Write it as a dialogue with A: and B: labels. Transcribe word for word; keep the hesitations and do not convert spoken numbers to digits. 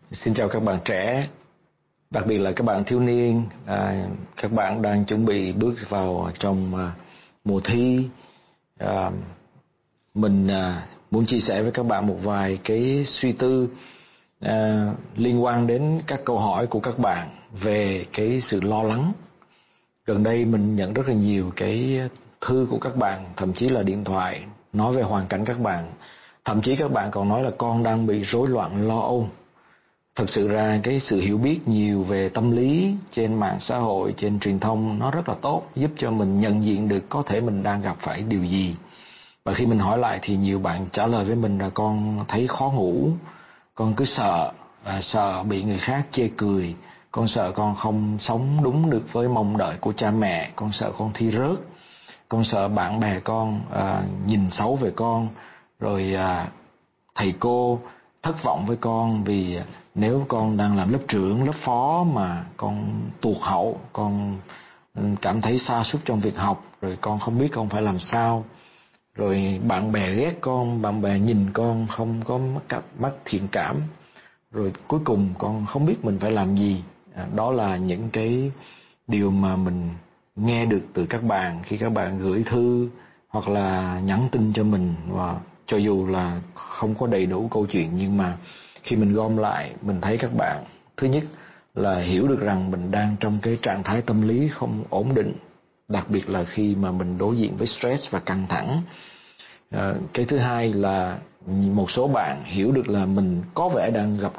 A: Xin chào các bạn trẻ, đặc biệt là các bạn thiếu niên, à, các bạn đang chuẩn bị bước vào trong à, mùa thi. À, mình à, muốn chia sẻ với các bạn một vài cái suy tư à, liên quan đến các câu hỏi của các bạn về cái sự lo lắng. Gần đây mình nhận rất là nhiều cái thư của các bạn, thậm chí là điện thoại nói về hoàn cảnh các bạn. Thậm chí các bạn còn nói là con đang bị rối loạn lo âu. Thực sự ra cái sự hiểu biết nhiều về tâm lý trên mạng xã hội, trên truyền thông nó rất là tốt, giúp cho mình nhận diện được có thể mình đang gặp phải điều gì. Và khi mình hỏi lại thì nhiều bạn trả lời với mình là con thấy khó ngủ, con cứ sợ, và sợ bị người khác chê cười, con sợ con không sống đúng được với mong đợi của cha mẹ, con sợ con thi rớt, con sợ bạn bè con à, nhìn xấu về con, rồi à, thầy cô thất vọng với con vì nếu con đang làm lớp trưởng, lớp phó mà con tụt hậu, con cảm thấy sa sút trong việc học, rồi con không biết con phải làm sao, rồi bạn bè ghét con, bạn bè nhìn con không có mắt, mắt thiện cảm, rồi cuối cùng con không biết mình phải làm gì. À, đó là những cái điều mà mình nghe được từ các bạn khi các bạn gửi thư hoặc là nhắn tin cho mình. Và cho dù là không có đầy đủ câu chuyện, nhưng mà khi mình gom lại, mình thấy các bạn thứ nhất là hiểu được rằng mình đang trong cái trạng thái tâm lý không ổn định, đặc biệt là khi mà mình đối diện với stress và căng thẳng. À, cái thứ hai là một số bạn hiểu được là mình có vẻ đang gặp